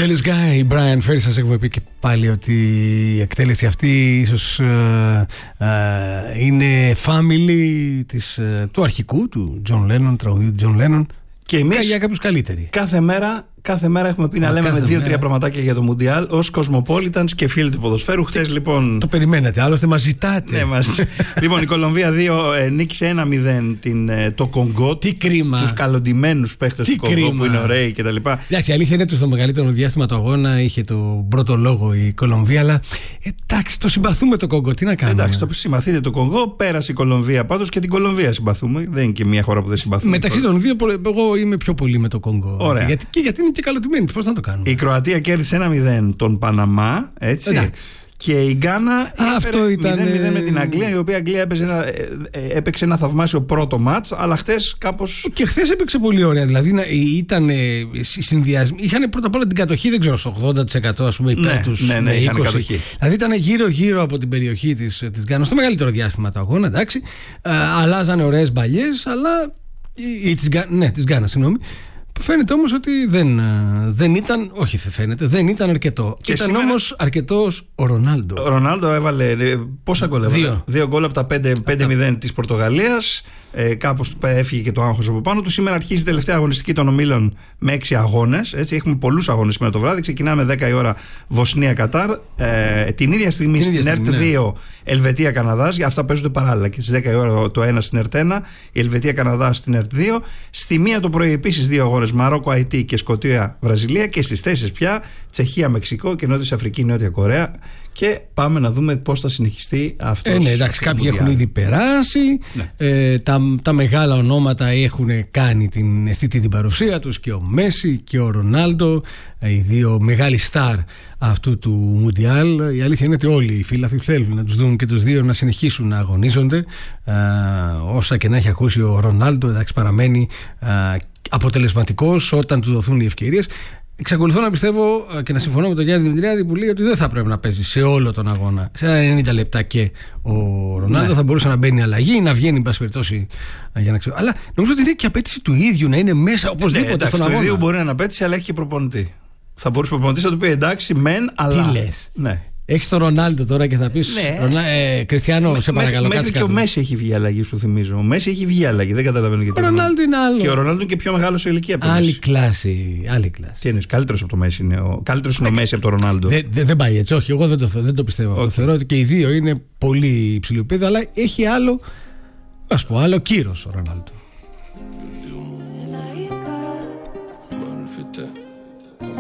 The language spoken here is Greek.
Jealous Guy, Brian Ferry. Σας έχουμε πει και πάλι ότι η εκτέλεση αυτή ίσως είναι family του αρχικού, του John Lennon, τραγουδίου του John Lennon. Και εμείς για κάποιους καλύτεροι. Κάθε μέρα έχουμε πει να λέμε με 2-3 πραγματάκια για το Μουντιάλ ως Cosmopolitans και φίλοι του ποδοσφαίρου. Χτες λοιπόν. Το περιμένατε, άλλωστε μας ζητάτε. Ναι, λοιπόν, η Κολομβία 2 νίκησε 1-0 το Κονγκό. Τι κρίμα. Τους καλοντημένους παίχτες του Κονγκό που είναι ωραίοι κτλ. Εντάξει, η αλήθεια είναι ότι στο μεγαλύτερο διάστημα του αγώνα είχε το πρώτο λόγο η Κολομβία, αλλά εντάξει, το συμπαθούμε το Κονγκό. Τι να κάνουμε. Εντάξει, το συμπαθείτε το Κονγκό. Πέρασε η Κολομβία πάντως και την Κολομβία συμπαθούμε. Δεν είναι και μια χώρα που δεν συμπαθούμε. Μεταξύ των δύο, εγώ είμαι πιο πολύ με το Κονγκό. Ωραία. Γιατί είναι και καλωτημένοι. Πώς θα το κάνουμε. Η Κροατία κέρδισε 1-0 τον Παναμά, έτσι. Εντάξει. Και η Γκάνα έφερε 0-0 με την Αγγλία, η οποία Αγγλία έπαιξε ένα θαυμάσιο πρώτο μάτς, αλλά χτες κάπως. Και χθες έπαιξε πολύ ωραία. Δηλαδή ήταν συνδυασμοί. Είχαν πρώτα απ' όλα την κατοχή, δεν ξέρω, στο 80% ας πούμε υπέρ τους. Ναι, είχαν κατοχή. Δηλαδή ήταν γύρω-γύρω από την περιοχή της Γκάνας, στο μεγαλύτερο διάστημα του αγώνα, εντάξει. Αλλάζανε ωραίες μπαλιές, αλλά. Της Γκάνας, συγγνώμη. Φαίνεται όμως ότι δεν ήταν. Όχι, δεν ήταν αρκετό. Και ήταν σήμερα... όμως αρκετός ο Ρονάλντο. Ο Ρονάλντο έβαλε. Πόσα γκολ έβαλε? 2 γκολ από τα 5-0 της Πορτογαλίας. Κάπως έφυγε και το άγχος από πάνω του. Σήμερα αρχίζει η τελευταία αγωνιστική των ομίλων με 6 αγώνες. Έτσι, έχουμε πολλούς αγώνες σήμερα το βράδυ. Ξεκινάμε 10 η ώρα Βοσνία-Κατάρ. Την ίδια στιγμή στην ΕΡΤ 2 Ελβετία-Καναδάς. Για αυτά παίζονται παράλληλα. Και στις 10 η ώρα το ένα στην ΕΡΤ 1, η Ελβετία-Καναδάς στην ΕΡΤ 2. Στη 1 το πρωί επίσης 2 αγώνες Μαρόκο-Αϊτή και Σκωτία-Βραζιλία. Και στις 4 πια Τσεχία-Μεξικό και Νότια Αφρική-Νότια Κορέα. Και πάμε να δούμε πώς θα συνεχιστεί αυτό. Ναι, εντάξει, κάποιοι έχουν ήδη περάσει. Ναι. Τα μεγάλα ονόματα έχουν κάνει την αισθητή την παρουσία τους, και ο Μέση και ο Ρονάλντο, οι δύο μεγάλοι στάρ αυτού του Μουντιάλ. Η αλήθεια είναι ότι όλοι οι φίλαθλοι θέλουν να τους δουν και τους δύο να συνεχίσουν να αγωνίζονται. Όσα και να έχει ακούσει ο Ρονάλντο, εντάξει, παραμένει αποτελεσματικός όταν του δοθούν οι ευκαιρίες. Εξακολουθώ να πιστεύω και να συμφωνώ με τον Γιάννη Δημητριάδη που λέει ότι δεν θα πρέπει να παίζει σε όλο τον αγώνα. Σε ένα 90 λεπτά και ο Ρονάλντο θα μπορούσε να μπαίνει αλλαγή ή να βγαίνει, εν πάση περιπτώσει, για να ξέρω. Αλλά νομίζω ότι είναι και απέτηση του ίδιου να είναι μέσα οπωσδήποτε στον αγώνα. Το ίδιο μπορεί να είναι απέτηση, αλλά έχει και προπονητή. Θα μπορούσε ο προπονητής να του πει εντάξει, μεν, αλλά. Τι λες? Ναι. Έχεις τον Ρονάλντο τώρα και θα πεις Κριστιανό, σε παρακαλώ, κάτσε κάτω. Και ο Μέση έχει βγει αλλαγή, σου θυμίζω. Ο Μέση έχει βγει αλλαγή, δεν καταλαβαίνω γιατί. Ο Ρονάλντο είναι άλλο. Και ο Ρονάλντο είναι και πιο μεγάλο σε ηλικία. Άλλη κλάση. Τι είναι, καλύτερος από το Μέση είναι. Καλύτερος είναι ο Μέση από τον Ρονάλντο. Δεν πάει έτσι, όχι, εγώ δεν το πιστεύω αυτό. Θεωρώ ότι και οι δύο είναι πολύ υψηλού επίπεδου, αλλά έχει άλλο, ας πω, άλλο κύρος ο Ρονάλντο.